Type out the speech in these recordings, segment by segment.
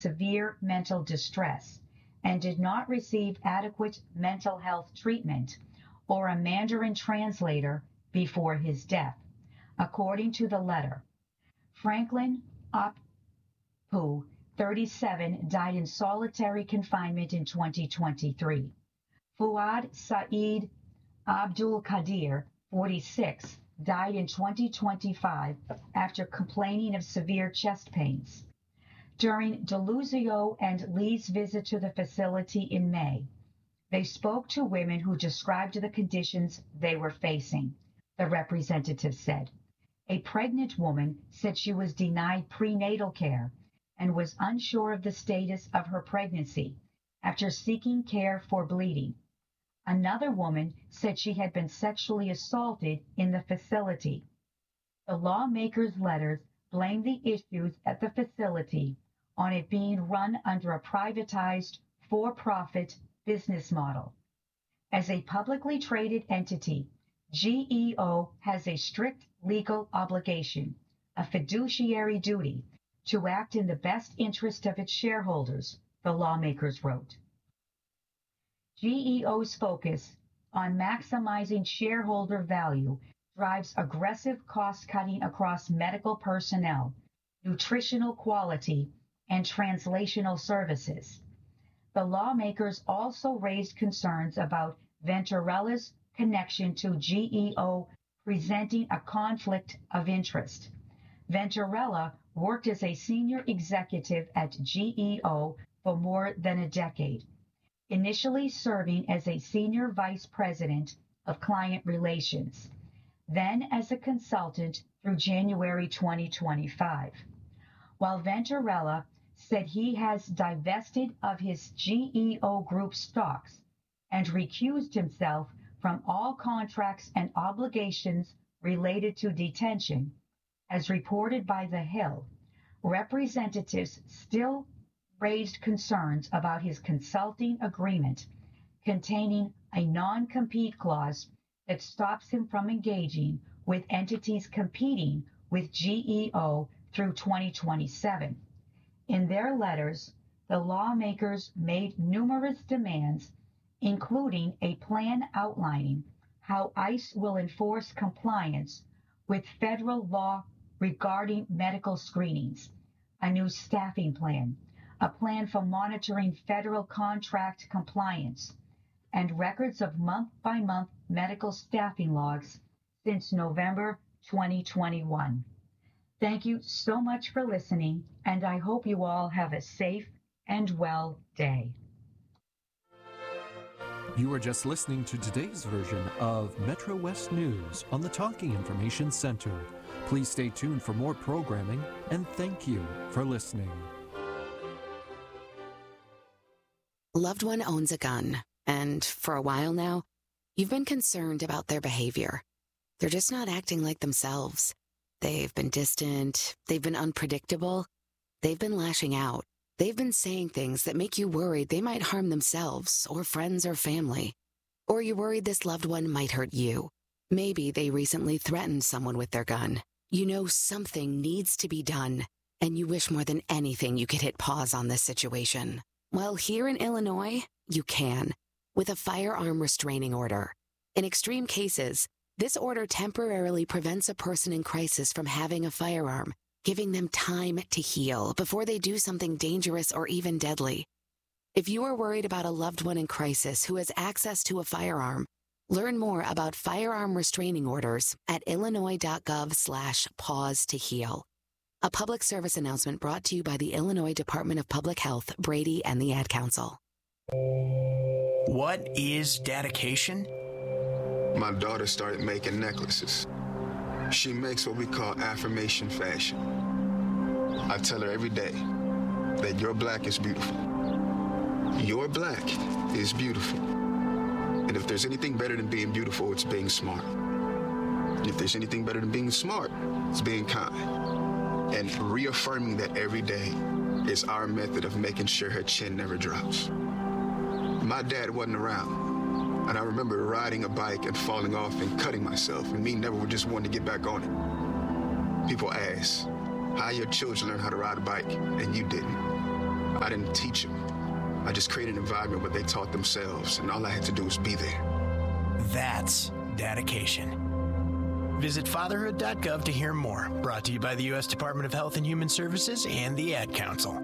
severe mental distress and did not receive adequate mental health treatment or a Mandarin translator before his death. According to the letter, Franklin Oppu, 37, died in solitary confinement in 2023. Fuad Saeed Abdul Qadir, 46, died in 2025 after complaining of severe chest pains. During Deluzio and Lee's visit to the facility in May, they spoke to women who described the conditions they were facing, the representative said. A pregnant woman said she was denied prenatal care and was unsure of the status of her pregnancy after seeking care for bleeding. Another woman said she had been sexually assaulted in the facility. The lawmakers' letters blamed the issues at the facility on it being run under a privatized, for-profit business model. As a publicly traded entity, GEO has a strict legal obligation, a fiduciary duty, to act in the best interest of its shareholders, the lawmakers wrote. GEO's focus on maximizing shareholder value drives aggressive cost-cutting across medical personnel, nutritional quality, and translational services. The lawmakers also raised concerns about Venturella's connection to GEO presenting a conflict of interest. Venturella worked as a senior executive at GEO for more than a decade, initially serving as a senior vice president of client relations, then as a consultant through January 2025. While Venturella said he has divested of his GEO Group stocks and recused himself from all contracts and obligations related to detention, as reported by The Hill, representatives still raised concerns about his consulting agreement containing a non-compete clause that stops him from engaging with entities competing with GEO through 2027. In their letters, the lawmakers made numerous demands, including a plan outlining how ICE will enforce compliance with federal law regarding medical screenings, a new staffing plan, a plan for monitoring federal contract compliance, and records of month-by-month medical staffing logs since November 2021. Thank you so much for listening, and I hope you all have a safe and well day. You are just listening to today's version of Metro West News on the Talking Information Center. Please stay tuned for more programming, and thank you for listening. A loved one owns a gun, and for a while now, you've been concerned about their behavior. They're just not acting like themselves. They've been distant, they've been unpredictable, they've been lashing out. They've been saying things that make you worried they might harm themselves or friends or family. Or you're worried this loved one might hurt you. Maybe they recently threatened someone with their gun. You know something needs to be done, and you wish more than anything you could hit pause on this situation. Well, here in Illinois, you can, with a firearm restraining order. In extreme cases, this order temporarily prevents a person in crisis from having a firearm, giving them time to heal before they do something dangerous or even deadly. If you are worried about a loved one in crisis who has access to a firearm, learn more about firearm restraining orders at illinois.gov/pause to heal. A public service announcement brought to you by the Illinois Department of Public Health, Brady, and the Ad Council. What is dedication? My daughter started making necklaces. She makes what we call affirmation fashion. I tell her every day that your black is beautiful. Your black is beautiful. And if there's anything better than being beautiful, it's being smart. If there's anything better than being smart, it's being kind. And reaffirming that every day is our method of making sure her chin never drops. My dad wasn't around. And I remember riding a bike and falling off and cutting myself, and me never just wanting to get back on it. People ask, how your children learn how to ride a bike, and you didn't. I didn't teach them. I just created an environment where they taught themselves, and all I had to do was be there. That's dedication. Visit fatherhood.gov to hear more. Brought to you by the U.S. Department of Health and Human Services and the Ad Council.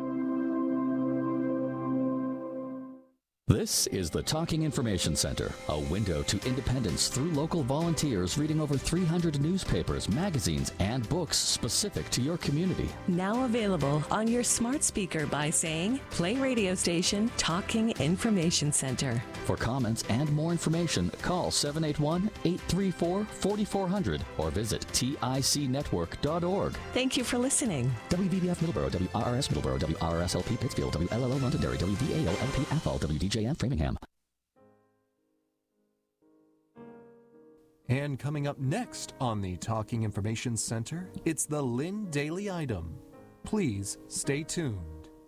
This is the Talking Information Center, a window to independence through local volunteers reading over 300 newspapers, magazines, and books specific to your community. Now available on your smart speaker by saying, play radio station Talking Information Center. For comments and more information, call 781-834-4400 or visit ticnetwork.org. Thank you for listening. WVBF Middleborough, WRRS Middleborough, WRSLP Pittsfield, WLLO Londonderry, WVAO-LP Athol, WDJN Framingham. And coming up next on the Talking Information Center, it's the Lynn Daily Item. Please stay tuned.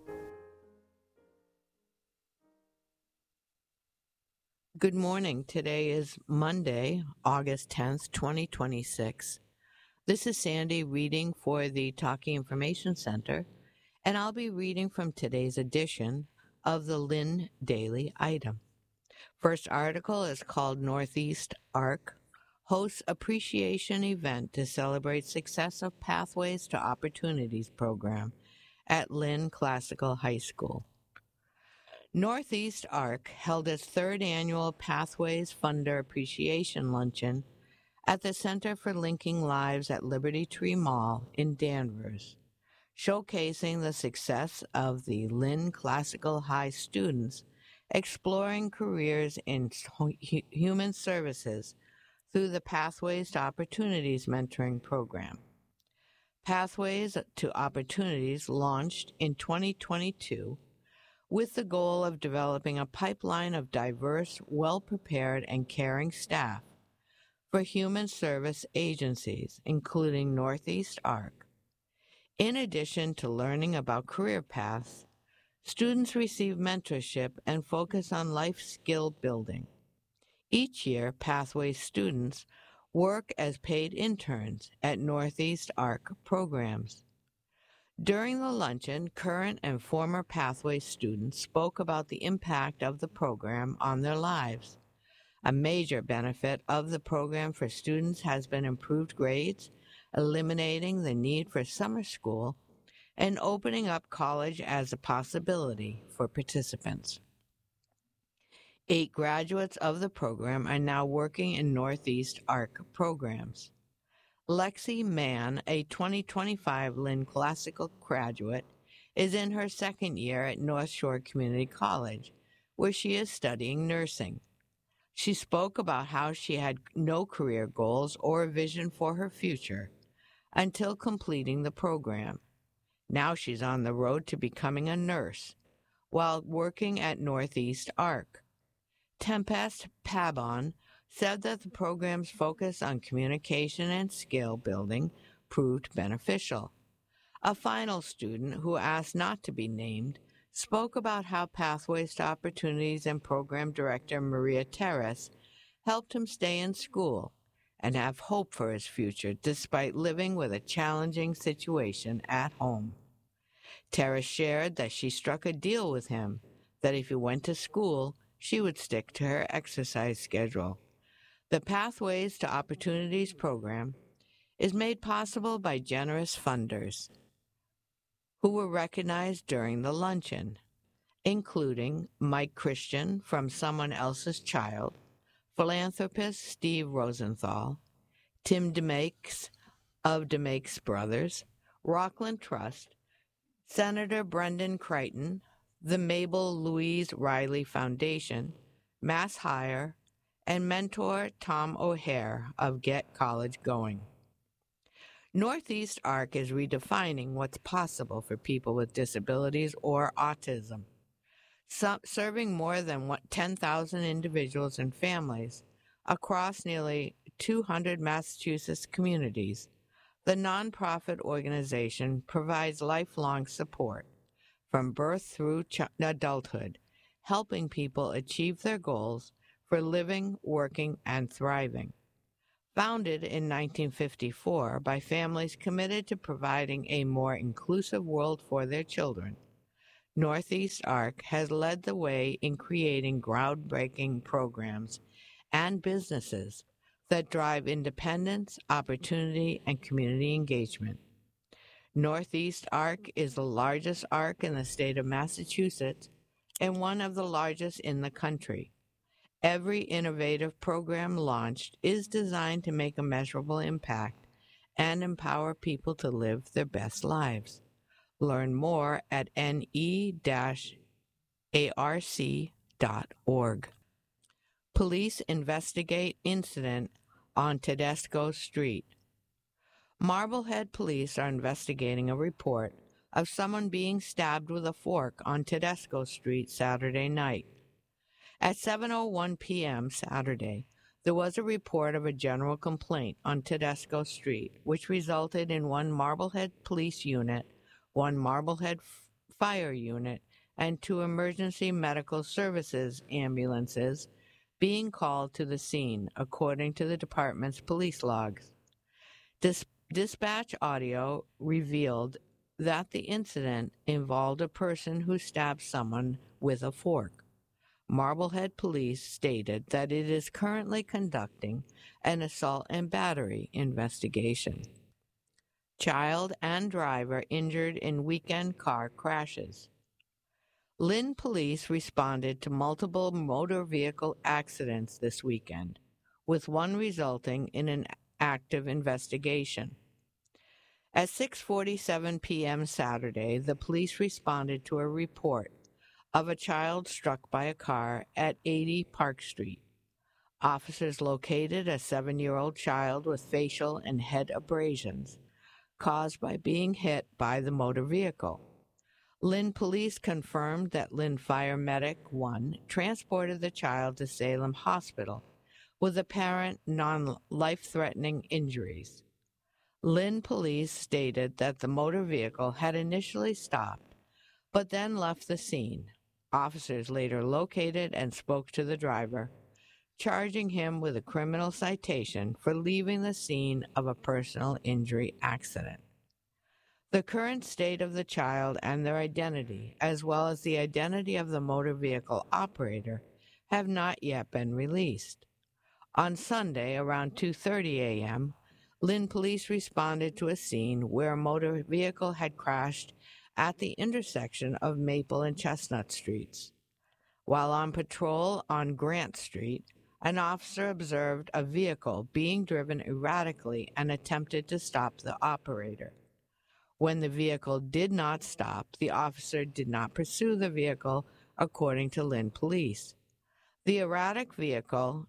Good morning. Today is Monday, August 10th, 2026. This is Sandy reading for the Talking Information Center, and I'll be reading from today's edition of the Lynn Daily Item. First article is called Northeast ARC hosts appreciation event to celebrate success of Pathways to Opportunities program at Lynn Classical High School. Northeast ARC held its third annual Pathways Funder Appreciation Luncheon at the Center for Linking Lives at Liberty Tree Mall in Danvers, showcasing the success of the Lynn Classical High students exploring careers in human services through the Pathways to Opportunities mentoring program. Pathways to Opportunities launched in 2022 with the goal of developing a pipeline of diverse, well-prepared, and caring staff for human service agencies, including Northeast ARC. In addition to learning about career paths, students receive mentorship and focus on life skill building. Each year, Pathways students work as paid interns at Northeast ARC programs. During the luncheon, current and former Pathways students spoke about the impact of the program on their lives. A major benefit of the program for students has been improved grades, eliminating the need for summer school, and opening up college as a possibility for participants. 8 graduates of the program are now working in Northeast ARC programs. Lexi Mann, a 2025 Lynn Classical graduate, is in her second year at North Shore Community College, where she is studying nursing. She spoke about how she had no career goals or a vision for her future until completing the program. Now she's on the road to becoming a nurse while working at Northeast ARC. Tempest Pabon said that the program's focus on communication and skill building proved beneficial. A final student, who asked not to be named, spoke about how Pathways to Opportunities and Program Director Maria Terrace helped him stay in school and have hope for his future despite living with a challenging situation at home. Terrace shared that she struck a deal with him that if he went to school, she would stick to her exercise schedule. The Pathways to Opportunities program is made possible by generous funders who were recognized during the luncheon, including Mike Christian from Someone Else's Child, philanthropist Steve Rosenthal, Tim DeMakes of DeMakes Brothers, Rockland Trust, Senator Brendan Crichton, the Mabel Louise Riley Foundation, Mass Hire, and mentor Tom O'Hare of Get College Going. Northeast ARC is redefining what's possible for people with disabilities or autism. Serving more than 10,000 individuals and families across nearly 200 Massachusetts communities, the nonprofit organization provides lifelong support from birth through adulthood, helping people achieve their goals for living, working, and thriving. Founded in 1954 by families committed to providing a more inclusive world for their children, Northeast Arc has led the way in creating groundbreaking programs and businesses that drive independence, opportunity, and community engagement. Northeast Arc is the largest arc in the state of Massachusetts and one of the largest in the country. Every innovative program launched is designed to make a measurable impact and empower people to live their best lives. Learn more at ne-arc.org. Police investigate incident on Tedesco Street. Marblehead police are investigating a report of someone being stabbed with a fork on Tedesco Street Saturday night. At 7:01 p.m. Saturday, there was a report of a general complaint on Tedesco Street, which resulted in one Marblehead police unit, one Marblehead fire unit, and 2 emergency medical services ambulances being called to the scene, according to the department's police logs. Dispatch audio revealed that the incident involved a person who stabbed someone with a fork. Marblehead police stated that it is currently conducting an assault and battery investigation. Child and driver injured in weekend car crashes. Lynn police responded to multiple motor vehicle accidents this weekend, with one resulting in an active investigation. At 6:47 p.m. Saturday, the police responded to a report of a child struck by a car at 80 Park Street. Officers located a 7-year-old child with facial and head abrasions caused by being hit by the motor vehicle. Lynn police confirmed that Lynn Fire Medic 1 transported the child to Salem Hospital with apparent non-life-threatening injuries. Lynn police stated that the motor vehicle had initially stopped, but then left the scene. Officers later located and spoke to the driver, charging him with a criminal citation for leaving the scene of a personal injury accident. The current state of the child and their identity, as well as the identity of the motor vehicle operator, have not yet been released. On Sunday, around 2:30 a.m., Lynn police responded to a scene where a motor vehicle had crashed at the intersection of Maple and Chestnut Streets. While on patrol on Grant Street, an officer observed a vehicle being driven erratically and attempted to stop the operator. When the vehicle did not stop, the officer did not pursue the vehicle, according to Lynn police. The erratic vehicle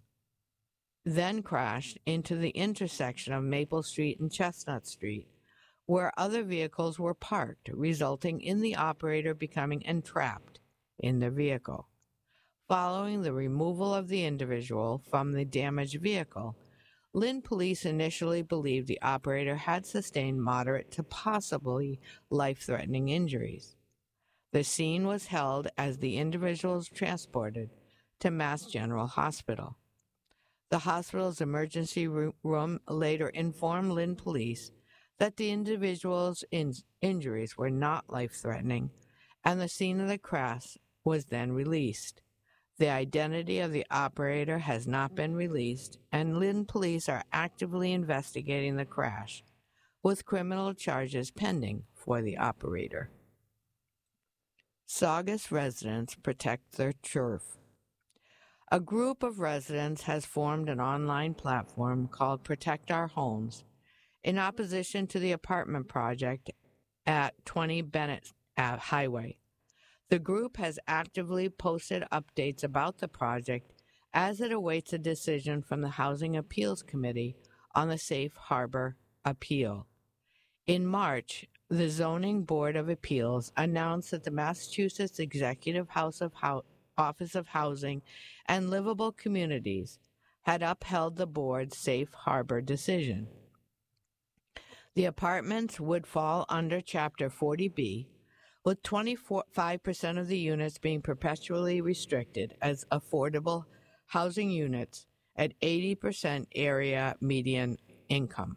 then crashed into the intersection of Maple Street and Chestnut Street, where other vehicles were parked, resulting in the operator becoming entrapped in the vehicle. Following the removal of the individual from the damaged vehicle, Lynn police initially believed the operator had sustained moderate to possibly life-threatening injuries. The scene was held as the individual was transported to Mass General Hospital. The hospital's emergency room later informed Lynn police that the individual's injuries were not life-threatening, and the scene of the crash was then released. The identity of the operator has not been released, and Lynn police are actively investigating the crash, with criminal charges pending for the operator. Saugus residents protect their turf. A group of residents has formed an online platform called Protect Our Homes in opposition to the apartment project at 20 Bennett Highway. The group has actively posted updates about the project as it awaits a decision from the Housing Appeals Committee on the Safe Harbor appeal. In March, the Zoning Board of Appeals announced that the Massachusetts Executive Office of Housing and Livable Communities had upheld the board's Safe Harbor decision. The apartments would fall under Chapter 40B, with 25% of the units being perpetually restricted as affordable housing units at 80% area median income.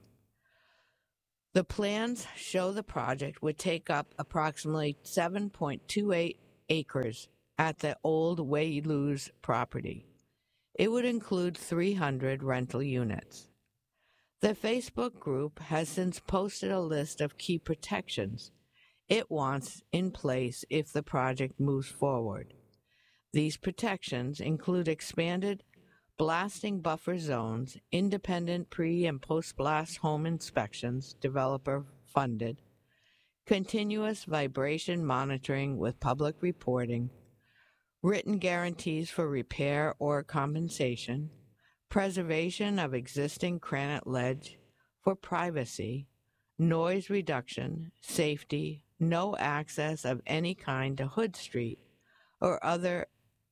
The plans show the project would take up approximately 7.28 acres at the old Wayloos property. It would include 300 rental units. The Facebook group has since posted a list of key protections it wants in place if the project moves forward. These protections include expanded blasting buffer zones, independent pre- and post-blast home inspections, developer funded, continuous vibration monitoring with public reporting, written guarantees for repair or compensation, preservation of existing granite ledge for privacy, noise reduction, safety, no access of any kind to Hood Street or other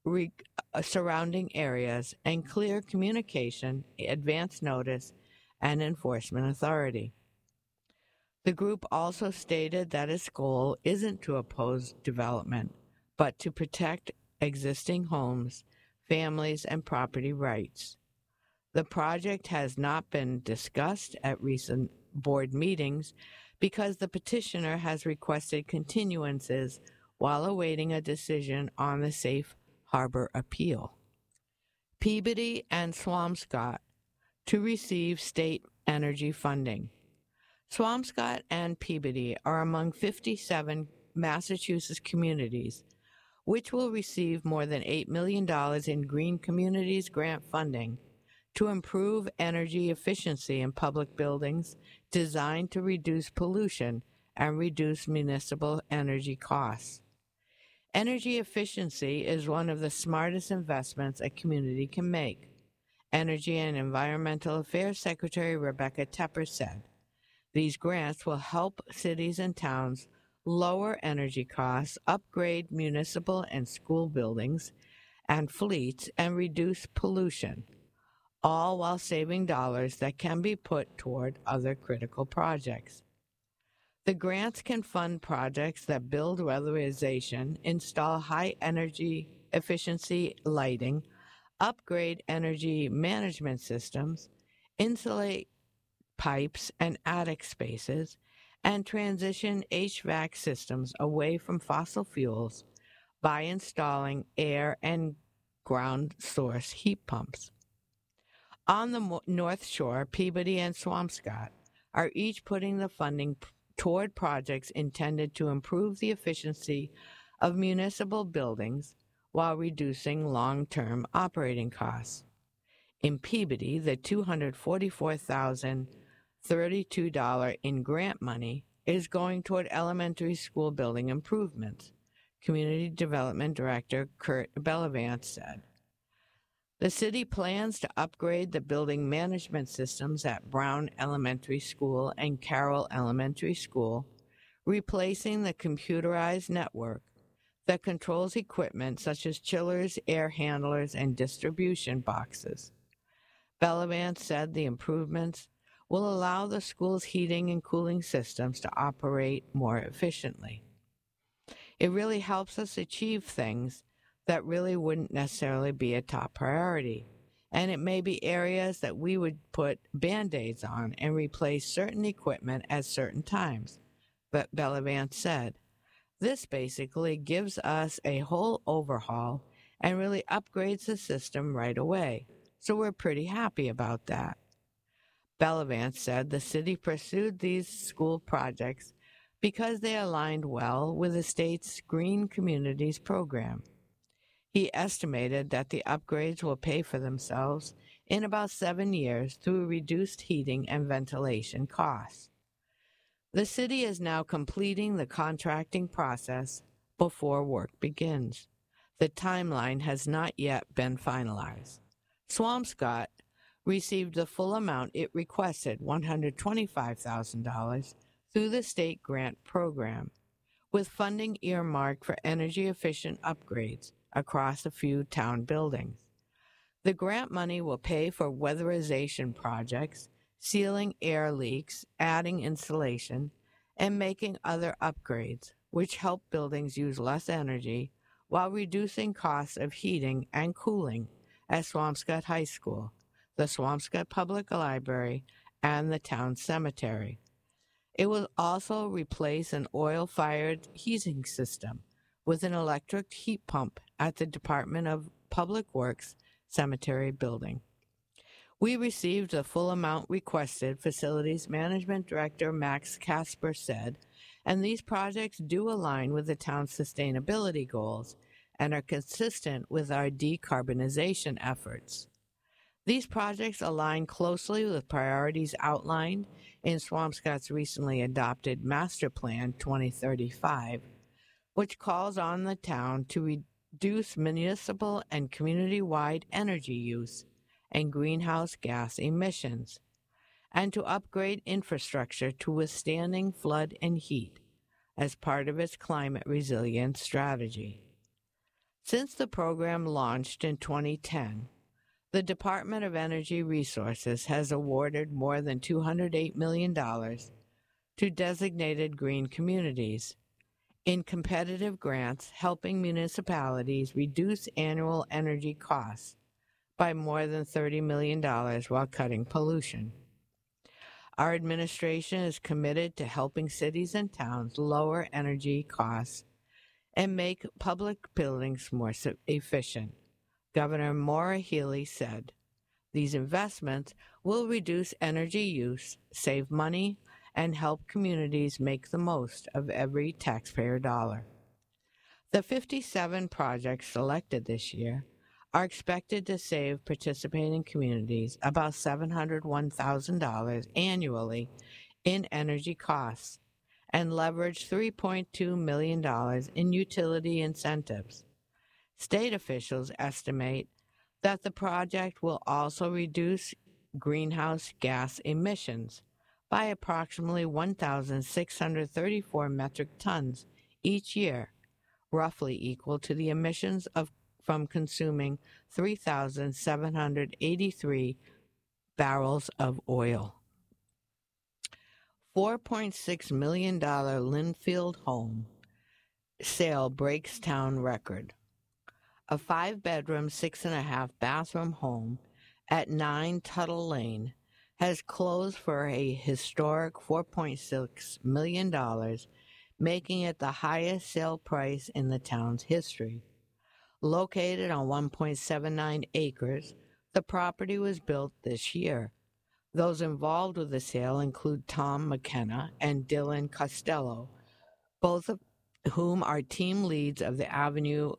surrounding areas, and clear communication, advance notice, and enforcement authority. The group also stated that its goal isn't to oppose development, but to protect existing homes, families, and property rights. The project has not been discussed at recent board meetings because the petitioner has requested continuances while awaiting a decision on the safe harbor appeal. Peabody and Swampscott to receive state energy funding. Swampscott and Peabody are among 57 Massachusetts communities which will receive more than $8 million in Green Communities grant funding to improve energy efficiency in public buildings designed to reduce pollution and reduce municipal energy costs. Energy efficiency is one of the smartest investments a community can make. Energy and Environmental Affairs Secretary Rebecca Tepper said, "These grants will help cities and towns lower energy costs, upgrade municipal and school buildings and fleets, and reduce pollution, all while saving dollars that can be put toward other critical projects." The grants can fund projects that build weatherization, install high energy efficiency lighting, upgrade energy management systems, insulate pipes and attic spaces, and transition HVAC systems away from fossil fuels by installing air and ground source heat pumps. On the North Shore, Peabody and Swampscott are each putting the funding toward projects intended to improve the efficiency of municipal buildings while reducing long-term operating costs. In Peabody, the $244,032 in grant money is going toward elementary school building improvements, Community Development Director Kurt Bellavance said. The city plans to upgrade the building management systems at Brown Elementary School and Carroll Elementary School, replacing the computerized network that controls equipment such as chillers, air handlers, and distribution boxes. Bellavance said the improvements will allow the school's heating and cooling systems to operate more efficiently. It really helps us achieve things that really wouldn't necessarily be a top priority, and it may be areas that we would put Band-Aids on and replace certain equipment at certain times, but Bellavance said. This basically gives us a whole overhaul and really upgrades the system right away, so we're pretty happy about that. Bellavance said the city pursued these school projects because they aligned well with the state's Green Communities program. He estimated that the upgrades will pay for themselves in about 7 years through reduced heating and ventilation costs. The city is now completing the contracting process before work begins. The timeline has not yet been finalized. Swampscott received the full amount it requested, $125,000, through the state grant program, with funding earmarked for energy-efficient upgrades across a few town buildings. The grant money will pay for weatherization projects, sealing air leaks, adding insulation, and making other upgrades, which help buildings use less energy while reducing costs of heating and cooling at Swampscott High School, the Swampscott Public Library, and the town cemetery. It will also replace an oil-fired heating system, with an electric heat pump at the Department of Public Works Cemetery building. We received the full amount requested, Facilities Management Director Max Casper said, and these projects do align with the town's sustainability goals and are consistent with our decarbonization efforts. These projects align closely with priorities outlined in Swampscott's recently adopted Master Plan 2035, which calls on the town to reduce municipal and community-wide energy use and greenhouse gas emissions, and to upgrade infrastructure to withstanding flood and heat as part of its climate resilience strategy. Since the program launched in 2010, the Department of Energy Resources has awarded more than $208 million to designated green communities in competitive grants, helping municipalities reduce annual energy costs by more than $30 million while cutting pollution. Our administration is committed to helping cities and towns lower energy costs and make public buildings more efficient. Governor Maura Healey said, "These investments will reduce energy use, save money, and help communities make the most of every taxpayer dollar." The 57 projects selected this year are expected to save participating communities about $701,000 annually in energy costs and leverage $3.2 million in utility incentives. State officials estimate that the project will also reduce greenhouse gas emissions by approximately 1,634 metric tons each year, roughly equal to the emissions from consuming 3,783 barrels of oil. $4.6 million Linfield home sale breaks town record. A 5-bedroom, 6.5-bathroom home at 9 Tuttle Lane has closed for a historic $4.6 million, making it the highest sale price in the town's history. Located on 1.79 acres, the property was built this year. Those involved with the sale include Tom McKenna and Dylan Costello, both of whom are team leads of the Avenue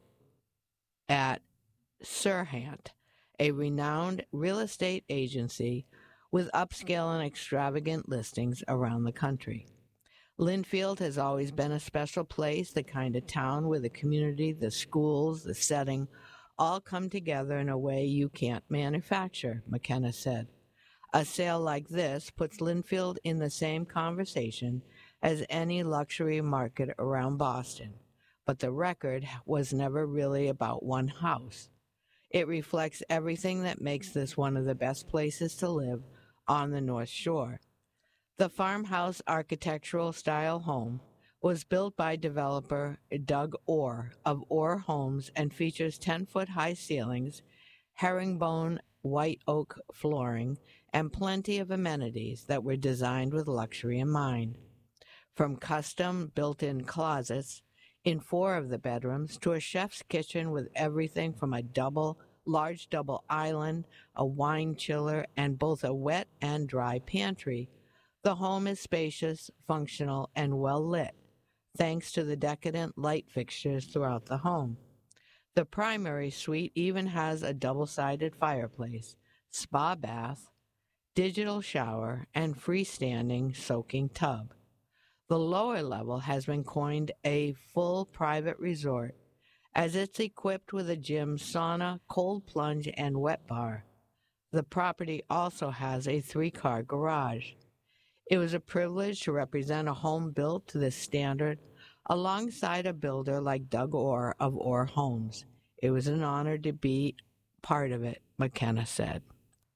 at Serhant, a renowned real estate agency with upscale and extravagant listings around the country. Linfield has always been a special place, the kind of town where the community, the schools, the setting, all come together in a way you can't manufacture, McKenna said. A sale like this puts Linfield in the same conversation as any luxury market around Boston, but the record was never really about one house. It reflects everything that makes this one of the best places to live on the North Shore. The farmhouse architectural style home was built by developer Doug Orr of Orr Homes and features 10-foot high ceilings, herringbone white oak flooring, and plenty of amenities that were designed with luxury in mind. From custom built-in closets in 4 of the bedrooms to a chef's kitchen with everything from a large double island, a wine chiller, and both a wet and dry pantry, the home is spacious, functional, and well lit, thanks to the decadent light fixtures throughout the home. The primary suite even has a double-sided fireplace, spa bath, digital shower, and freestanding soaking tub. The lower level has been coined a full private resort, as it's equipped with a gym, sauna, cold plunge, and wet bar. The property also has a 3-car garage. It was a privilege to represent a home built to this standard alongside a builder like Doug Orr of Orr Homes. It was an honor to be part of it, McKenna said.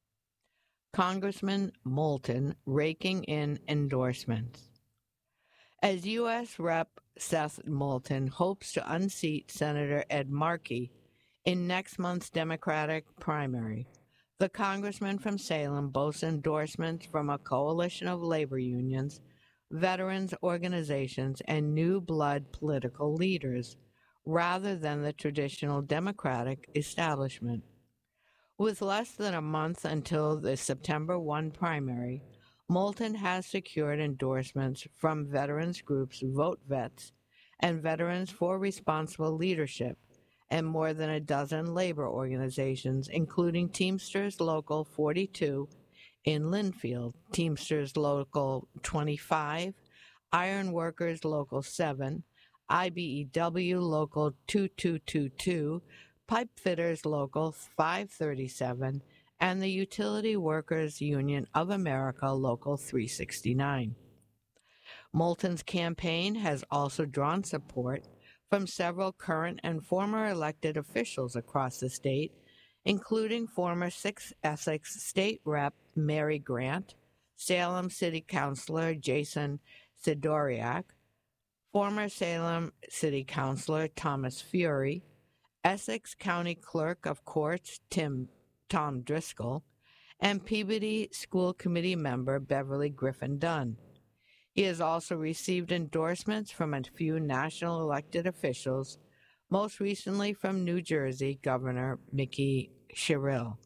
Congressman Moulton raking in endorsements. As U.S. Rep. Seth Moulton hopes to unseat Senator Ed Markey in next month's Democratic primary, the congressman from Salem boasts endorsements from a coalition of labor unions, veterans organizations, and new blood political leaders, rather than the traditional Democratic establishment. With less than a month until the September 1 primary, Moulton has secured endorsements from veterans groups Vote Vets and Veterans for Responsible Leadership, and more than a dozen labor organizations, including Teamsters Local 42 in Linfield, Teamsters Local 25, Iron Workers Local 7, IBEW Local 2222, Pipe Fitters Local 537, and the Utility Workers Union of America Local 369. Moulton's campaign has also drawn support from several current and former elected officials across the state, including former 6th Essex State Rep Mary Grant, Salem City Councilor Jason Sidoriak, former Salem City Councilor Thomas Fury, Essex County Clerk of Courts Tom Driscoll, and Peabody School Committee member Beverly Griffin Dunn. He has also received endorsements from a few national elected officials, most recently from New Jersey Governor Mickey Sherrill.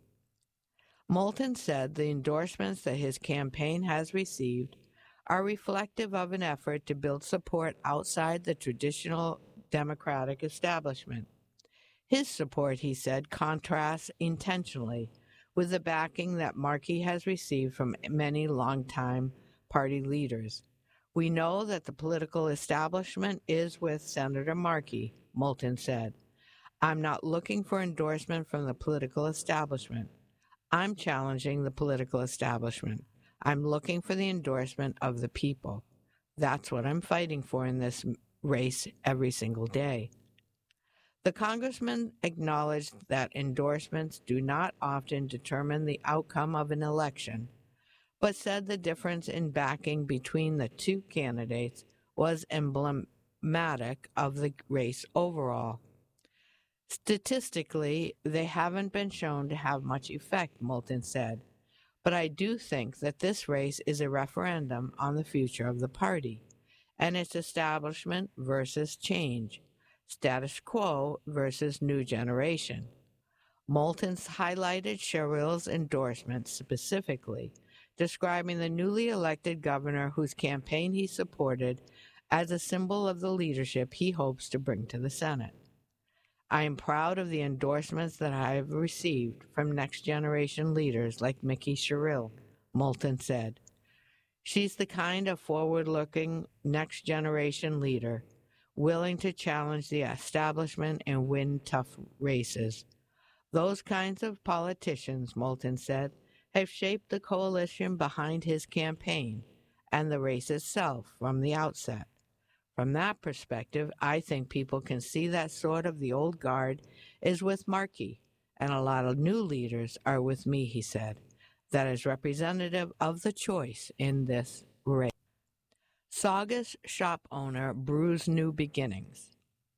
Moulton said the endorsements that his campaign has received are reflective of an effort to build support outside the traditional Democratic establishment. His support, he said, contrasts intentionally with the backing that Markey has received from many longtime party leaders. We know that the political establishment is with Senator Markey, Moulton said. I'm not looking for endorsement from the political establishment. I'm challenging the political establishment. I'm looking for the endorsement of the people. That's what I'm fighting for in this race every single day. The congressman acknowledged that endorsements do not often determine the outcome of an election, but said the difference in backing between the two candidates was emblematic of the race overall. Statistically, they haven't been shown to have much effect, Moulton said, but I do think that this race is a referendum on the future of the party and its establishment versus change, status quo versus new generation. Moulton's highlighted Sherrill's endorsement specifically, describing the newly elected governor whose campaign he supported as a symbol of the leadership he hopes to bring to the Senate. I am proud of the endorsements that I have received from next-generation leaders like Mickey Sherrill, Moulton said. She's the kind of forward-looking next-generation leader, willing to challenge the establishment and win tough races. Those kinds of politicians, Moulton said, have shaped the coalition behind his campaign and the race itself from the outset. From that perspective, I think people can see that sort of the old guard is with Markey, and a lot of new leaders are with me, he said. That is representative of the choice in this race. Saugus shop owner brews new beginnings.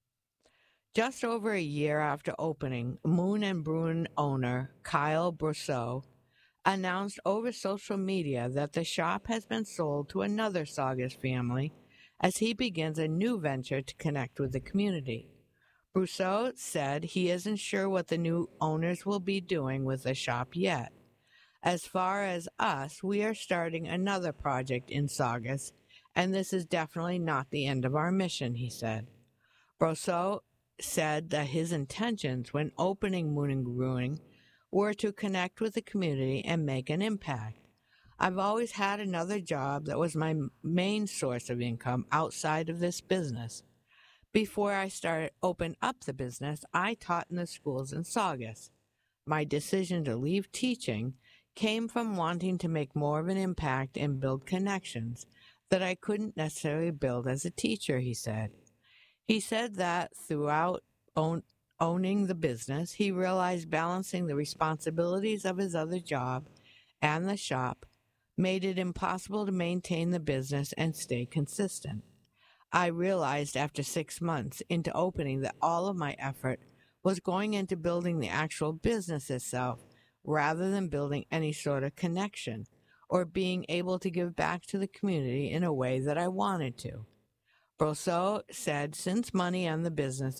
Just over a year after opening, Moon & Brew owner Kyle Brousseau announced over social media that the shop has been sold to another Saugus family as he begins a new venture to connect with the community. Brousseau said he isn't sure what the new owners will be doing with the shop yet. As far as us, we are starting another project in Saugus, and this is definitely not the end of our mission, he said. Brousseau said that his intentions when opening Moon & Brewing were to connect with the community and make an impact. I've always had another job that was my main source of income outside of this business. Before I opened up the business, I taught in the schools in Saugus. My decision to leave teaching came from wanting to make more of an impact and build connections that I couldn't necessarily build as a teacher, he said. He said that throughout owning the business, he realized balancing the responsibilities of his other job and the shop made it impossible to maintain the business and stay consistent. I realized after 6 months into opening that all of my effort was going into building the actual business itself rather than building any sort of connection or being able to give back to the community in a way that I wanted to. Brousseau said since money and the business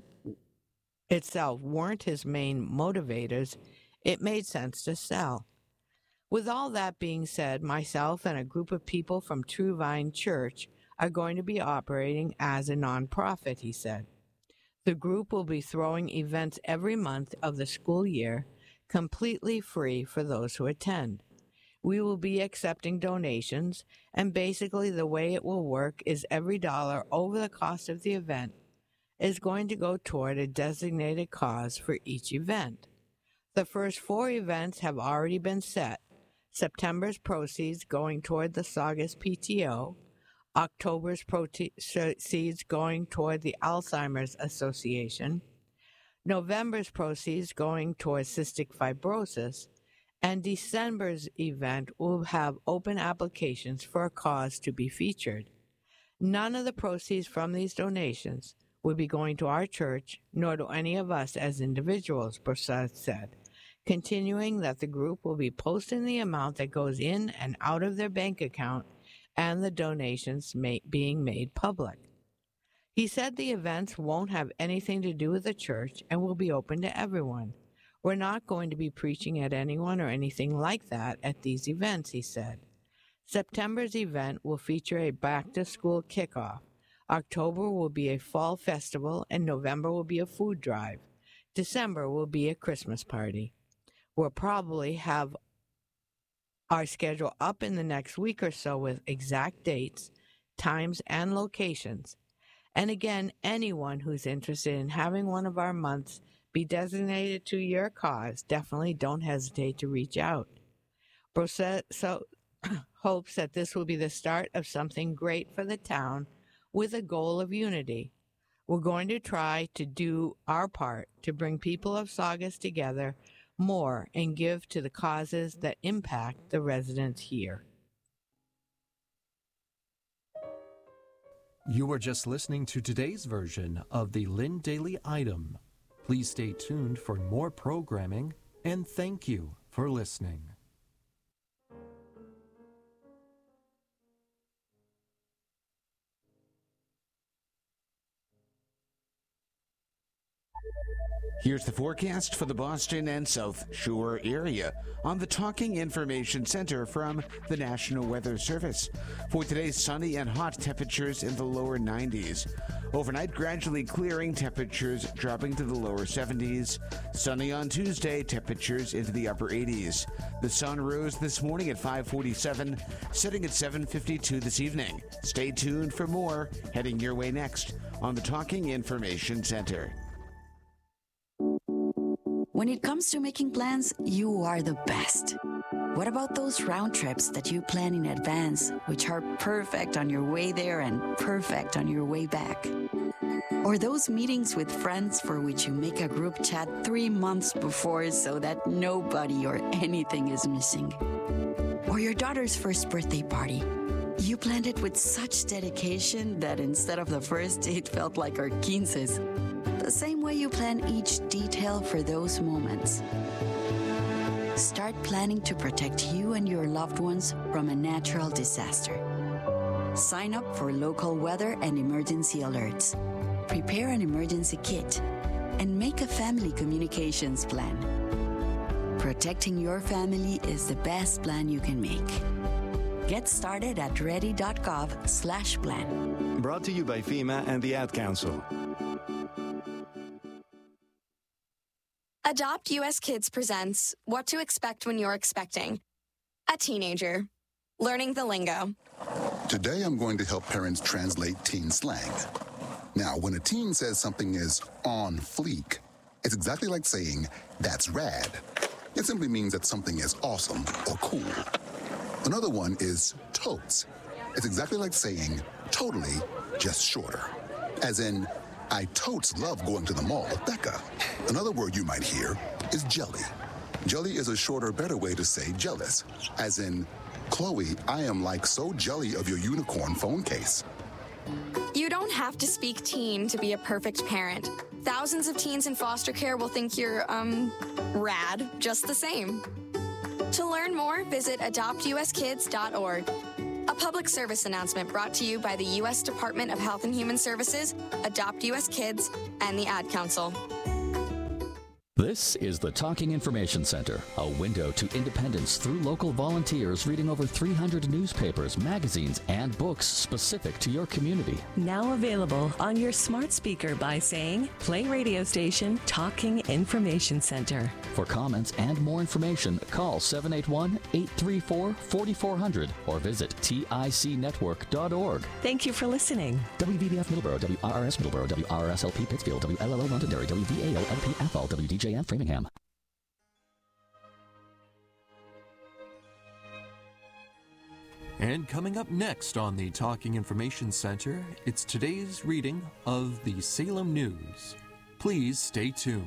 weren't his main motivators, it made sense to sell. With all that being said, myself and a group of people from True Vine Church are going to be operating as a nonprofit, he said. The group will be throwing events every month of the school year, completely free for those who attend. We will be accepting donations, and basically the way it will work is every dollar over the cost of the event is going to go toward a designated cause for each event. The first 4 events have already been set. September's proceeds going toward the Saugus PTO, October's proceeds going toward the Alzheimer's Association, November's proceeds going toward cystic fibrosis, and December's event will have open applications for a cause to be featured. None of the proceeds from these donations will be going to our church, nor to any of us as individuals, Brousseau said, continuing that the group will be posting the amount that goes in and out of their bank account and the donations being made public. He said the events won't have anything to do with the church and will be open to everyone. We're not going to be preaching at anyone or anything like that at these events, he said. September's event will feature a back-to-school kickoff. October will be a fall festival, and November will be a food drive. December will be a Christmas party. We'll probably have our schedule up in the next week or so with exact dates, times, and locations. And again, anyone who's interested in having one of our months be designated to your cause, definitely don't hesitate to reach out. Brousseau hopes that this will be the start of something great for the town with a goal of unity. We're going to try to do our part to bring people of Saugus together more and give to the causes that impact the residents here. You were just listening to today's version of the Lynn Daily Item. Please stay tuned for more programming, and thank you for listening. Here's the forecast for the Boston and South Shore area on the Talking Information Center from the National Weather Service. For today's sunny and hot, temperatures in the lower 90s. Overnight, gradually clearing, temperatures dropping to the lower 70s. Sunny on Tuesday, temperatures into the upper 80s. The sun rose this morning at 5:47, setting at 7:52 this evening. Stay tuned for more heading your way next on the Talking Information Center. When it comes to making plans, you are the best. What about those round trips that you plan in advance, which are perfect on your way there and perfect on your way back? Or those meetings with friends for which you make a group chat 3 months before so that nobody or anything is missing? Or your daughter's first birthday party. You planned it with such dedication that instead of the first, it felt like our 15s. The same way you plan each detail for those moments. Start planning to protect you and your loved ones from a natural disaster. Sign up for local weather and emergency alerts. Prepare an emergency kit and make a family communications plan. Protecting your family is the best plan you can make. Get started at ready.gov/plan. Brought to you by FEMA and the Ad Council. Adopt US Kids presents What to Expect When You're Expecting a Teenager. Learning the lingo. Today I'm going to help parents translate teen slang. Now, when a teen says something is on fleek, it's exactly like saying, that's rad. It simply means that something is awesome or cool. Another one is totes. It's exactly like saying, totally, just shorter. As in, I totes love going to the mall with Becca. Another word you might hear is jelly. Jelly is a shorter, better way to say jealous. As in, Chloe, I am like so jelly of your unicorn phone case. You don't have to speak teen to be a perfect parent. Thousands of teens in foster care will think you're, rad just the same. To learn more, visit adoptuskids.org. A public service announcement brought to you by the U.S. Department of Health and Human Services, Adopt U.S. Kids, and the Ad Council. This is the Talking Information Center, a window to independence through local volunteers reading over 300 newspapers, magazines, and books specific to your community. Now available on your smart speaker by saying, play radio station Talking Information Center. For comments and more information, call 781-834-4400 or visit ticnetwork.org. Thank you for listening. WVBF Middleborough, WRRS Middleborough, WRSLP Pittsfield, WLLO Londonderry, WVAO LP Athol, WDJM Framingham. And coming up next on the Talking Information Center, it's today's reading of the Salem News. Please stay tuned.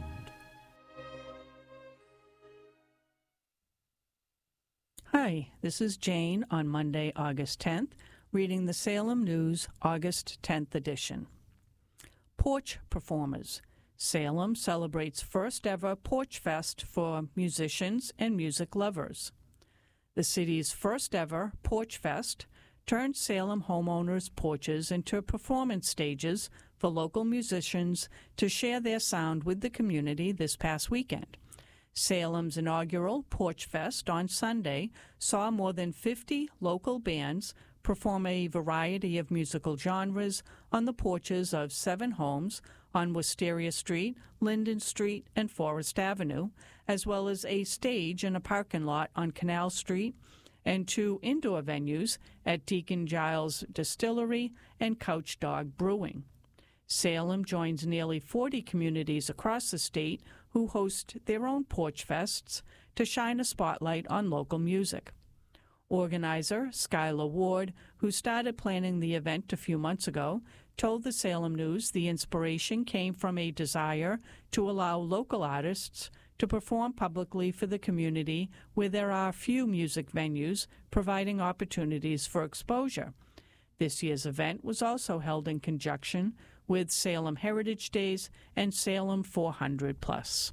Hi, this is Jane on Monday, August 10th, reading the Salem News, August 10th edition. Porch performers. Salem celebrates first ever Porch Fest for musicians and music lovers. The city's first ever Porch Fest turned Salem homeowners' porches into performance stages for local musicians to share their sound with the community this past weekend. Salem's inaugural Porch Fest on Sunday saw more than 50 local bands perform a variety of musical genres on the porches of 7 homes on Wisteria Street, Linden Street, and Forest Avenue, as well as a stage in a parking lot on Canal Street and 2 indoor venues at Deacon Giles Distillery and Couch Dog Brewing. Salem joins nearly 40 communities across the state who host their own Porch Fests to shine a spotlight on local music. Organizer Skylar Ward, who started planning the event a few months ago, told the Salem News the inspiration came from a desire to allow local artists to perform publicly for the community where there are few music venues providing opportunities for exposure. This year's event was also held in conjunction with Salem Heritage Days and Salem 400 Plus.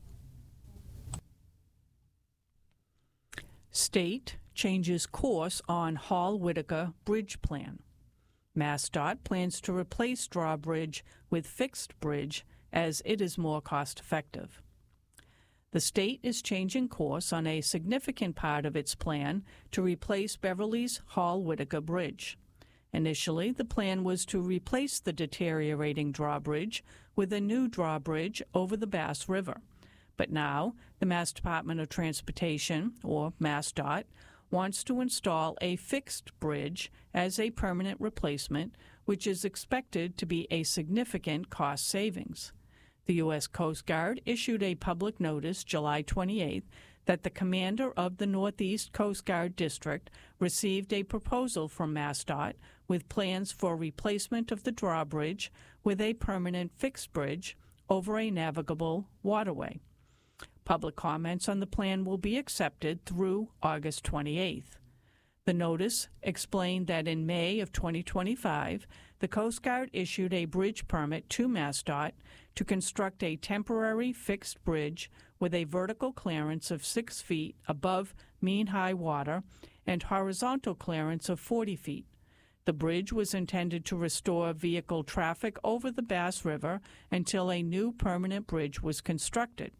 State changes course on Hall-Whitaker Bridge Plan. MassDOT plans to replace drawbridge with fixed bridge as it is more cost-effective. The state is changing course on a significant part of its plan to replace Beverly's Hall-Whitaker Bridge. Initially, the plan was to replace the deteriorating drawbridge with a new drawbridge over the Bass River. But now, the Mass Department of Transportation, or MassDOT, wants to install a fixed bridge as a permanent replacement, which is expected to be a significant cost savings. The U.S. Coast Guard issued a public notice July 28th that the commander of the Northeast Coast Guard District received a proposal from MassDOT with plans for replacement of the drawbridge with a permanent fixed bridge over a navigable waterway. Public comments on the plan will be accepted through August 28th. The notice explained that in May of 2025, the Coast Guard issued a bridge permit to MassDOT to construct a temporary fixed bridge with a vertical clearance of 6 feet above mean high water and horizontal clearance of 40 feet. The bridge was intended to restore vehicle traffic over the Bass River until a new permanent bridge was constructed.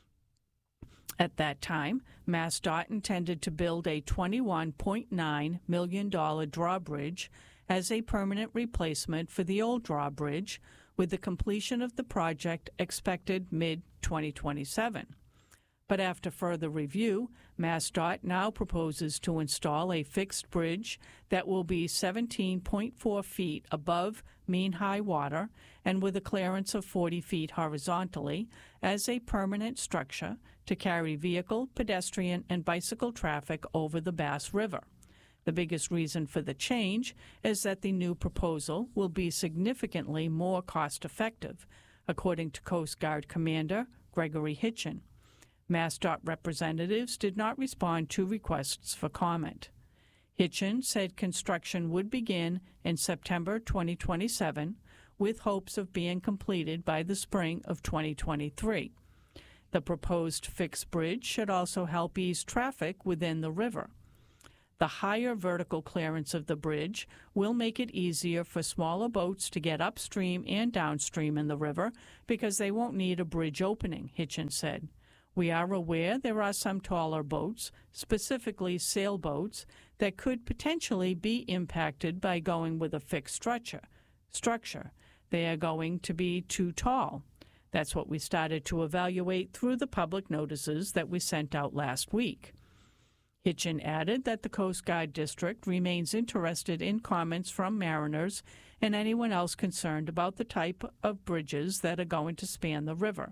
At that time, MassDOT intended to build a $21.9 million drawbridge as a permanent replacement for the old drawbridge, with the completion of the project expected mid-2027. But after further review, MassDOT now proposes to install a fixed bridge that will be 17.4 feet above mean high water and with a clearance of 40 feet horizontally as a permanent structure to carry vehicle, pedestrian, and bicycle traffic over the Bass River. The biggest reason for the change is that the new proposal will be significantly more cost-effective, according to Coast Guard Commander Gregory Hitchen. MassDOT representatives did not respond to requests for comment. Hitchen said construction would begin in September 2027, with hopes of being completed by the spring of 2023. The proposed fixed bridge should also help ease traffic within the river. The higher vertical clearance of the bridge will make it easier for smaller boats to get upstream and downstream in the river because they won't need a bridge opening, Hitchens said. We are aware there are some taller boats, specifically sailboats, that could potentially be impacted by going with a fixed structure. They are going to be too tall. That's what we started to evaluate through the public notices that we sent out last week. Hitchen added that the Coast Guard District remains interested in comments from mariners and anyone else concerned about the type of bridges that are going to span the river.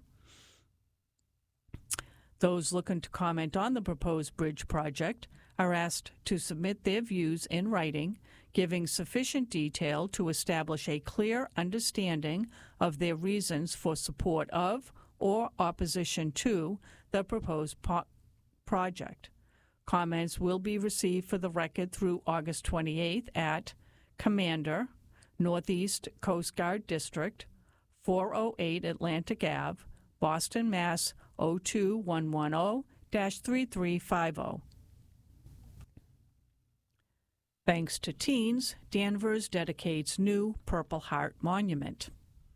Those looking to comment on the proposed bridge project are asked to submit their views in writing, giving sufficient detail to establish a clear understanding of their reasons for support of or opposition to the proposed project. Comments will be received for the record through August 28th at Commander, Northeast Coast Guard District, 408 Atlantic Ave, Boston, Mass. 02110-3350. Thanks to teens, Danvers dedicates new Purple Heart monument.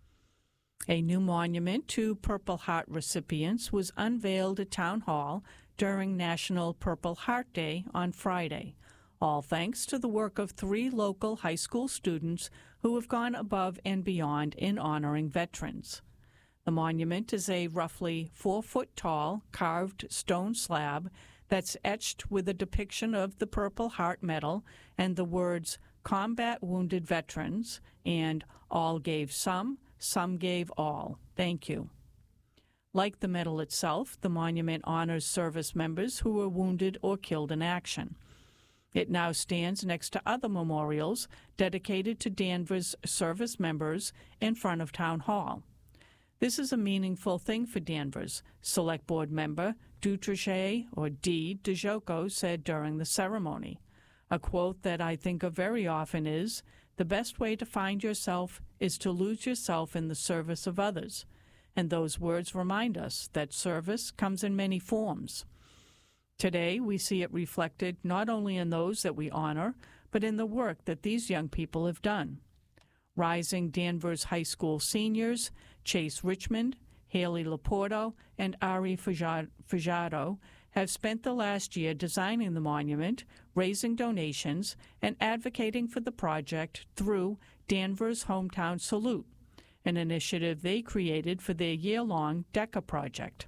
A new monument to Purple Heart recipients was unveiled at Town Hall during National Purple Heart Day on Friday, all thanks to the work of 3 local high school students who have gone above and beyond in honoring veterans. The monument is a roughly 4-foot-tall carved stone slab that's etched with a depiction of the Purple Heart Medal and the words "Combat Wounded Veterans" and "All gave some gave all. Thank you." Like the medal itself, the monument honors service members who were wounded or killed in action. It now stands next to other memorials dedicated to Danvers service members in front of Town Hall. This is a meaningful thing for Danvers, Select Board member Dutrichet or D. DeJoco said during the ceremony. A quote that I think of very often is, "The best way to find yourself is to lose yourself in the service of others." And those words remind us that service comes in many forms. Today, we see it reflected not only in those that we honor, but in the work that these young people have done. Rising Danvers High School seniors, Chase Richmond, Haley Laporto, and Ari Fajardo have spent the last year designing the monument, raising donations, and advocating for the project through Danvers Hometown Salute, an initiative they created for their year-long DECA project.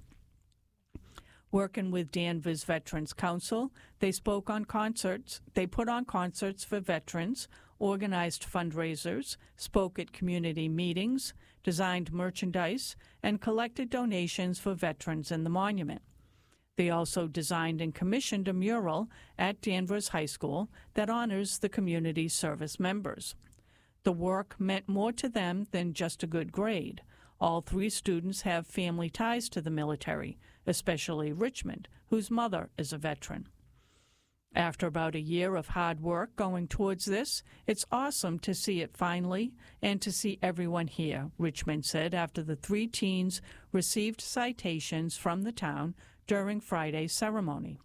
Working with Danvers Veterans Council, they put on concerts for veterans, organized fundraisers, spoke at community meetings, designed merchandise, and collected donations for veterans in the monument. They also designed and commissioned a mural at Danvers High School that honors the community service members. The work meant more to them than just a good grade. All 3 students have family ties to the military, especially Richmond, whose mother is a veteran. After about a year of hard work going towards this, it's awesome to see it finally and to see everyone here, Richmond said after the 3 teens received citations from the town during Friday's ceremony.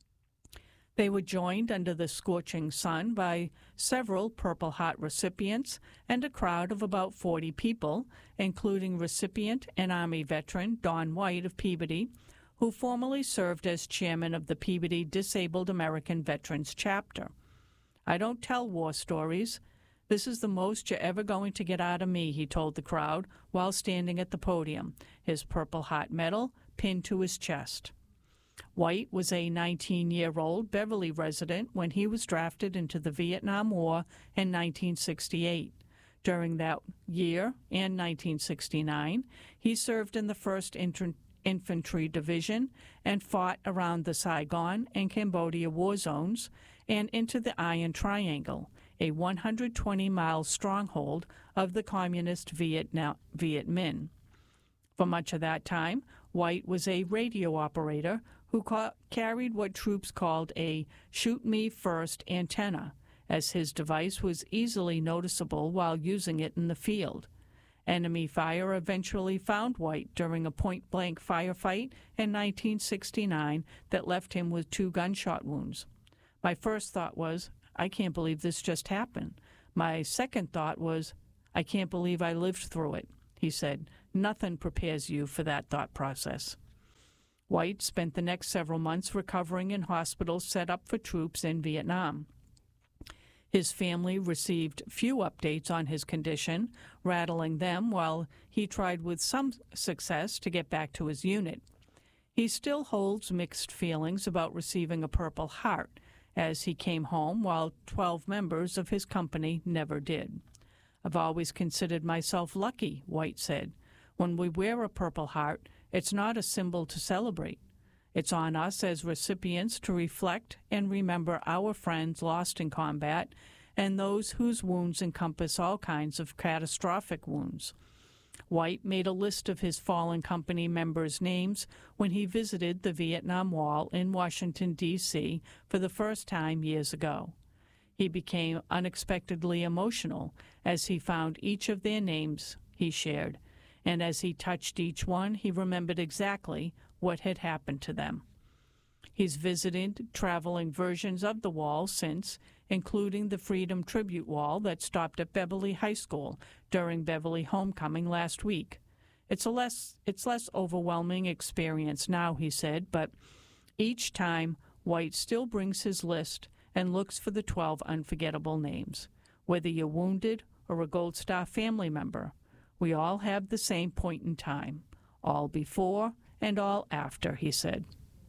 They were joined under the scorching sun by several Purple Heart recipients and a crowd of about 40 people, including recipient and Army veteran Don White of Peabody, who formerly served as chairman of the Peabody Disabled American Veterans Chapter. "I don't tell war stories. This is the most you're ever going to get out of me," he told the crowd while standing at the podium, his Purple Heart medal pinned to his chest. White was a 19-year-old Beverly resident when he was drafted into the Vietnam War in 1968. During that year and 1969, he served in the 1st Infantry Division and fought around the Saigon and Cambodia war zones and into the Iron Triangle, a 120-mile stronghold of the Communist Viet Minh. For much of that time, White was a radio operator who carried what troops called a shoot-me-first antenna, as his device was easily noticeable while using it in the field. Enemy fire eventually found White during a point-blank firefight in 1969 that left him with 2 gunshot wounds. My first thought was, I can't believe this just happened. My second thought was, I can't believe I lived through it, he said. Nothing prepares you for that thought process. White spent the next several months recovering in hospitals set up for troops in Vietnam. His family received few updates on his condition, rattling them while he tried with some success to get back to his unit. He still holds mixed feelings about receiving a Purple Heart, as he came home while 12 members of his company never did. I've always considered myself lucky, White said. When we wear a Purple Heart, it's not a symbol to celebrate. It's on us as recipients to reflect and remember our friends lost in combat and those whose wounds encompass all kinds of catastrophic wounds. White made a list of his fallen company members' names when he visited the Vietnam Wall in Washington, D.C. for the first time years ago. He became unexpectedly emotional as he found each of their names, he shared, and as he touched each one, he remembered exactly what had happened to them. He's visited traveling versions of the wall since, including the Freedom Tribute Wall that stopped at Beverly High School during Beverly Homecoming last week. It's less overwhelming experience now, he said, but each time White still brings his list and looks for the 12 unforgettable names. Whether you're wounded or a Gold Star family member, we all have the same point in time, all before and all after, he said.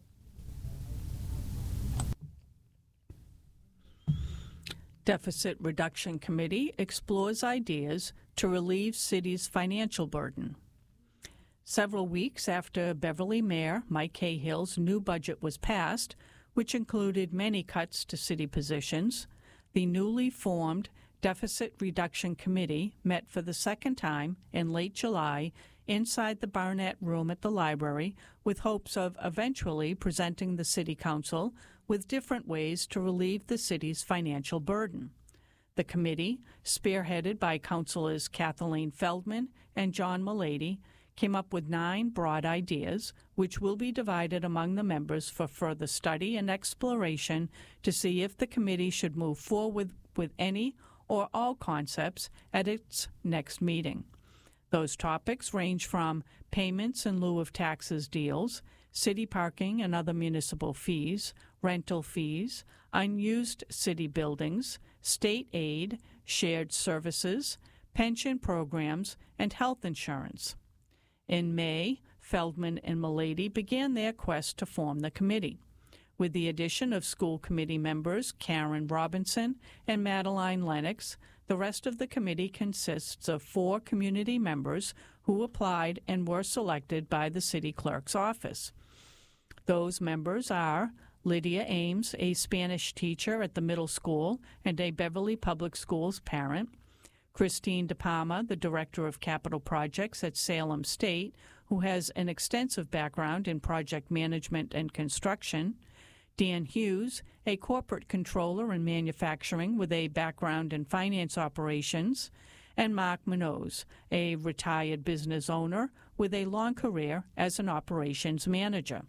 Deficit Reduction Committee explores ideas to relieve city's financial burden. Several weeks after Beverly Mayor Mike Cahill's new budget was passed, which included many cuts to city positions, the newly formed Deficit Reduction Committee met for the second time in late July inside the Barnett Room at the library with hopes of eventually presenting the City Council with different ways to relieve the city's financial burden. The committee, spearheaded by Councilors Kathleen Feldman and John Mulady, came up with 9 broad ideas, which will be divided among the members for further study and exploration to see if the committee should move forward with any or all concepts at its next meeting. Those topics range from payments in lieu of taxes deals, city parking and other municipal fees, rental fees, unused city buildings, state aid, shared services, pension programs, and health insurance. In May, Feldman and Mulady began their quest to form the committee. With the addition of school committee members Karen Robinson and Madeline Lennox, the rest of the committee consists of 4 community members who applied and were selected by the city clerk's office. Those members are Lydia Ames, a Spanish teacher at the middle school and a Beverly Public Schools parent, Christine De Palma, the director of capital projects at Salem State, who has an extensive background in project management and construction, Dan Hughes, a corporate controller in manufacturing with a background in finance operations, and Mark Munoz, a retired business owner with a long career as an operations manager.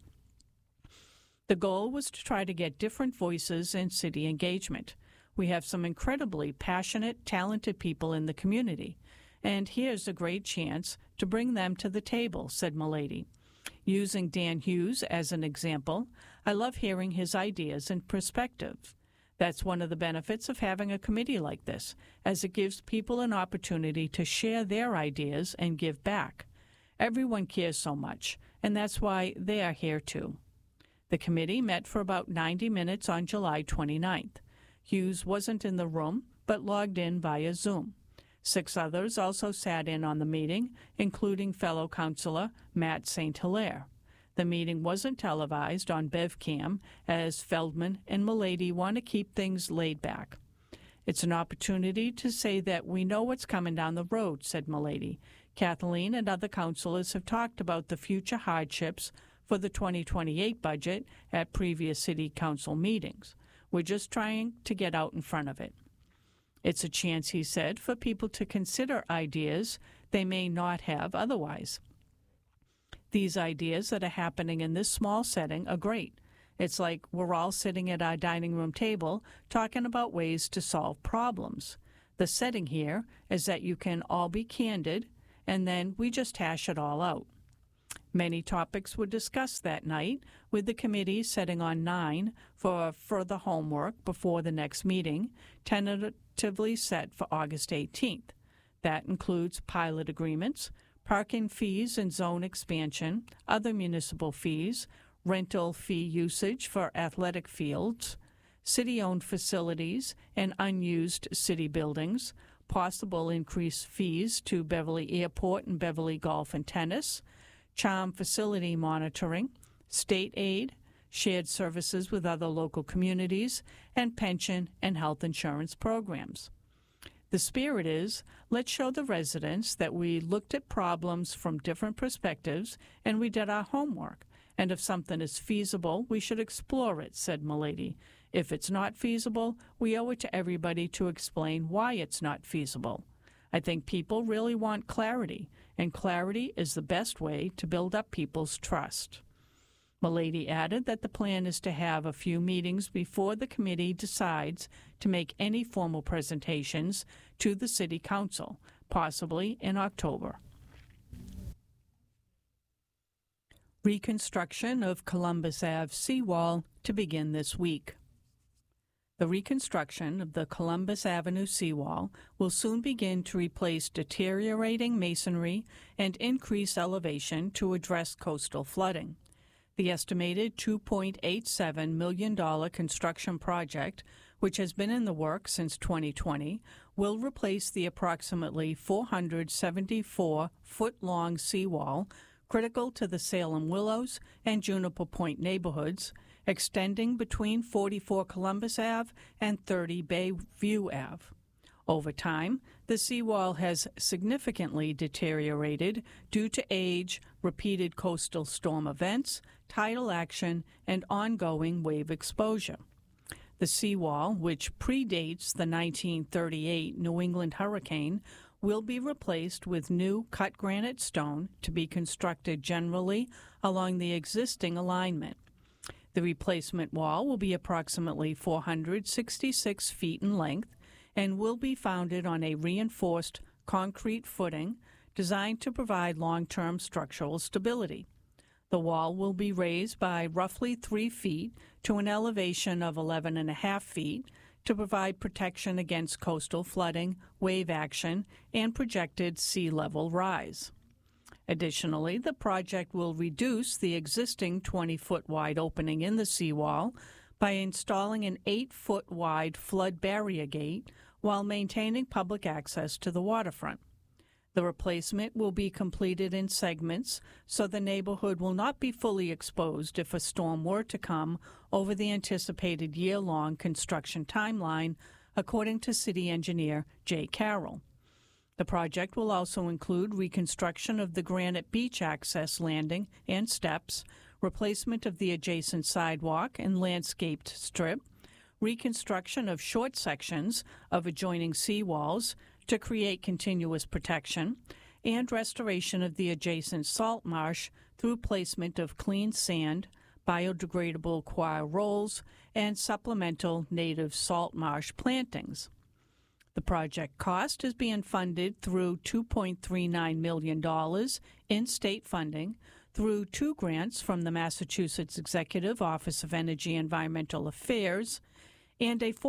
The goal was to try to get different voices in city engagement. We have some incredibly passionate, talented people in the community, and here's a great chance to bring them to the table, said Mulady. Using Dan Hughes as an example, I love hearing his ideas and perspectives. That's one of the benefits of having a committee like this, as it gives people an opportunity to share their ideas and give back. Everyone cares so much, and that's why they are here too. The committee met for about 90 minutes on July 29th. Hughes wasn't in the room, but logged in via Zoom. 6 others also sat in on the meeting, including fellow councilor Matt St. Hilaire. The meeting wasn't televised on BevCam, as Feldman and Mulady want to keep things laid back. It's an opportunity to say that we know what's coming down the road, said Mulady. Kathleen and other councilors have talked about the future hardships for the 2028 budget at previous city council meetings. We're just trying to get out in front of it. It's a chance, he said, for people to consider ideas they may not have otherwise. These ideas that are happening in this small setting are great, It's like we're all sitting at our dining room table talking about ways to solve problems. The setting here is that you can all be candid, and then we just hash it all out. Many topics were discussed that night, with the committee setting on 9 for further homework before the next meeting, tentatively set for August 18th. That includes pilot agreements, parking fees and zone expansion, other municipal fees, rental fee usage for athletic fields, city-owned facilities and unused city buildings, possible increased fees to Beverly Airport and Beverly Golf and Tennis, charm facility monitoring, state aid, shared services with other local communities, and pension and health insurance programs. The spirit is, let's show the residents that we looked at problems from different perspectives and we did our homework. And if something is feasible, we should explore it, said Milady. If it's not feasible, we owe it to everybody to explain why it's not feasible. I think people really want clarity, and clarity is the best way to build up people's trust. Milady added that the plan is to have a few meetings before the committee decides to make any formal presentations to the City Council, possibly in October. Reconstruction of Columbus Ave seawall to begin this week. The reconstruction of the Columbus Avenue seawall will soon begin to replace deteriorating masonry and increase elevation to address coastal flooding. The estimated $2.87 million construction project, which has been in the works since 2020, will replace the approximately 474-foot-long seawall critical to the Salem Willows and Juniper Point neighborhoods, extending between 44 Columbus Ave and 30 Bayview Ave. Over time, the seawall has significantly deteriorated due to age, repeated coastal storm events, tidal action, and ongoing wave exposure. The seawall, which predates the 1938 New England hurricane, will be replaced with new cut granite stone to be constructed generally along the existing alignment. The replacement wall will be approximately 466 feet in length and will be founded on a reinforced concrete footing designed to provide long-term structural stability. The wall will be raised by roughly 3 feet to an elevation of 11.5 feet to provide protection against coastal flooding, wave action, and projected sea level rise. Additionally, the project will reduce the existing 20-foot wide opening in the seawall by installing an 8-foot wide flood barrier gate while maintaining public access to the waterfront. The replacement will be completed in segments so the neighborhood will not be fully exposed if a storm were to come over the anticipated year-long construction timeline, according to City Engineer Jay Carroll. The project will also include reconstruction of the granite beach access landing and steps, replacement of the adjacent sidewalk and landscaped strip, reconstruction of short sections of adjoining seawalls to create continuous protection, and restoration of the adjacent salt marsh through placement of clean sand, biodegradable coir rolls, and supplemental native salt marsh plantings. The project cost is being funded through $2.39 million in state funding through 2 grants from the Massachusetts Executive Office of Energy and Environmental Affairs and a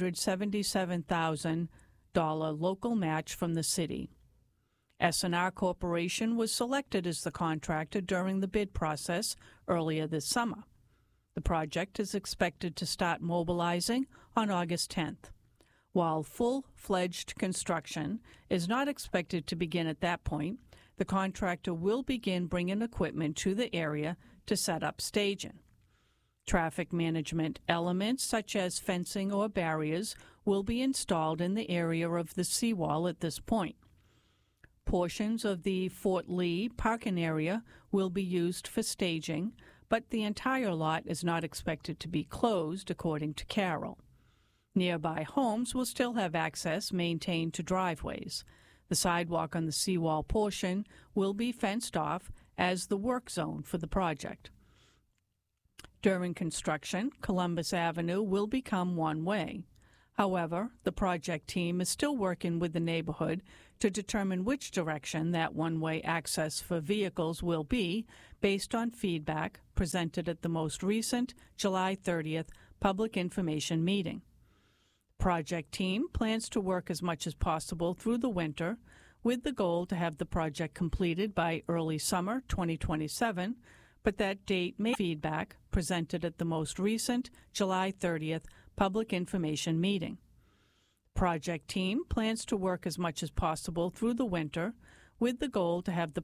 $477,000 local match from the city. S&R Corporation was selected as the contractor during the bid process earlier this summer. The project is expected to start mobilizing on August 10th. While full-fledged construction is not expected to begin at that point, the contractor will begin bringing equipment to the area to set up staging. Traffic management elements such as fencing or barriers will be installed in the area of the seawall at this point. Portions of the Fort Lee parking area will be used for staging, but the entire lot is not expected to be closed, according to Carroll. Nearby homes will still have access maintained to driveways. The sidewalk on the seawall portion will be fenced off as the work zone for the project. During construction, Columbus Avenue will become one-way. However, the project team is still working with the neighborhood to determine which direction that one-way access for vehicles will be based on feedback presented at the most recent July 30th public information meeting. The project team plans to work as much as possible through the winter with the goal to have the project completed by early summer 2027, but that date may feedback presented at the most recent July 30th public information meeting. The project team plans to work as much as possible through the winter with the goal to have the